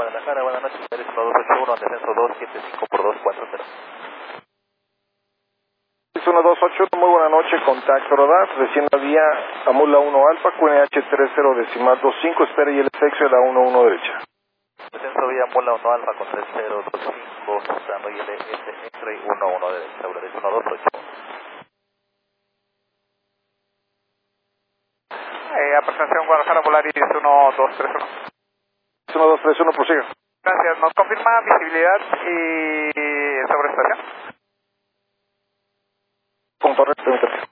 Guadalajara, buenas noches, Pérez 1281, descenso 275 por 240. 1281, muy buena noche, contacto radar, recién la vía Amula 1 Alfa, QNH 30.25, espera y el sexo de la 11 derecha. Descenso vía Amula 1 Alfa con 3025, estando y el X-Ray 11 derecha, Aurora 1281. Aproximación Guadalajara, Volaris 1231. 1231, prosiga. Gracias, ¿nos confirma visibilidad y sobre estación? Con torre, permítame.